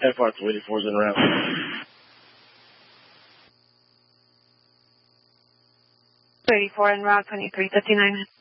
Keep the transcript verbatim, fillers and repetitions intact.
F R two eighty-four is en route. two eighty-four en route, twenty-three fifty-nine.